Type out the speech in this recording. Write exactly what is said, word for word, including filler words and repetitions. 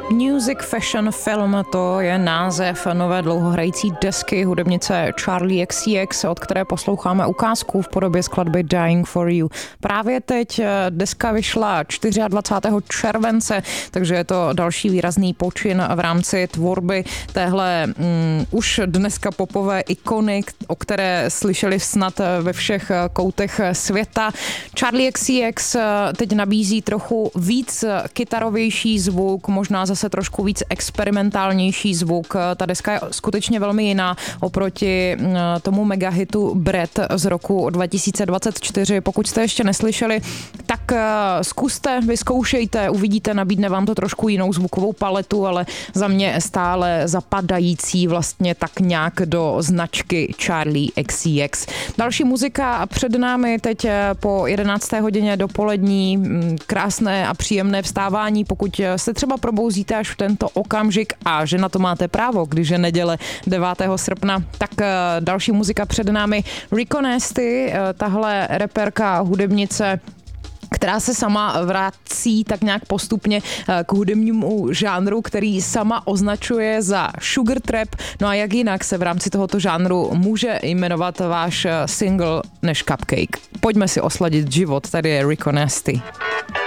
Music Fashion Film, to je název nové dlouhohrající desky hudebnice Charli X C X, od které posloucháme ukázku v podobě skladby Dying for You. Právě teď deska vyšla dvacátého čtvrtého července, takže je to další výrazný počin v rámci tvorby téhle mm, už dneska popové ikony, o které slyšeli snad ve všech koutech světa. Charli X C X teď nabízí trochu víc kytarovější zvuk, možná zase trošku víc experimentálnější zvuk. Ta deska je skutečně velmi jiná oproti tomu megahitu Bread z roku dva tisíce dvacet čtyři. Pokud jste ještě neslyšeli, tak zkuste, vyzkoušejte, uvidíte, nabídne vám to trošku jinou zvukovou paletu, ale za mě stále zapadající vlastně tak nějak do značky Charli X C X. Další muzika před námi teď po jedenácté hodině dopolední, krásné a příjemné vstávání, pokud se třeba probouzíte až v tento okamžik a že na to máte právo, když je neděle devátého srpna, tak další muzika před námi. Rico Nasty, tahle reperka, hudebnice, která se sama vrací tak nějak postupně k hudebnímu žánru, který sama označuje za sugar trap. No a jak jinak se v rámci tohoto žánru může jmenovat váš single než Cupcake. Pojďme si osladit život, tady je Rico Nasty.